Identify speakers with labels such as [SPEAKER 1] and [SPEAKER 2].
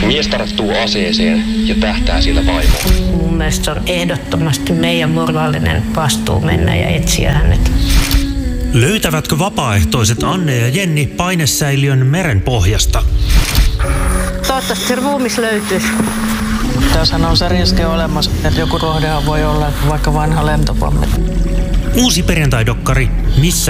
[SPEAKER 1] Mies tarttuu aseeseen ja tähtää sillä vaimoon.
[SPEAKER 2] Mun mielestä se on ehdottomasti meidän moraalinen vastuu mennä ja etsiä hänet.
[SPEAKER 3] Löytävätkö vapaaehtoiset Anne ja Jenni painesäiliön merenpohjasta?
[SPEAKER 2] Toivottavasti se ruumis löytyisi.
[SPEAKER 4] Tässähän on se riski olemassa, että joku rohdehan voi olla vaikka vanha lentopommi.
[SPEAKER 3] Uusi perjantai-dokkari Missä